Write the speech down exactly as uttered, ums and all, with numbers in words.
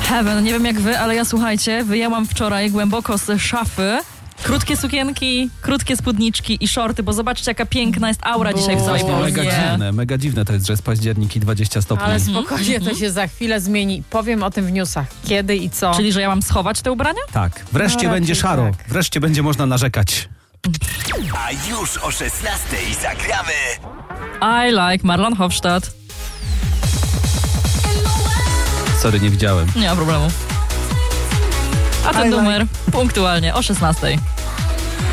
Heaven. Nie wiem jak wy, ale ja słuchajcie, wyjęłam wczoraj głęboko z szafy krótkie sukienki, krótkie spódniczki i shorty, bo zobaczcie jaka piękna jest aura dzisiaj w całej Mega Polsce. dziwne, mega dziwne to jest, że jest październik i dwadzieścia stopni. Ale spokojnie, to się za chwilę zmieni. Powiem o tym w newsach. Kiedy i co. Czyli, że ja mam schować te ubrania? Tak, wreszcie No, będzie raczej szaro, tak. wreszcie będzie można narzekać. A już o szesnastej zagramy I like Marlon Hofstadt. Sorry, nie widziałem. Nie ma problemu. A ten I like- numer punktualnie o szesnastej.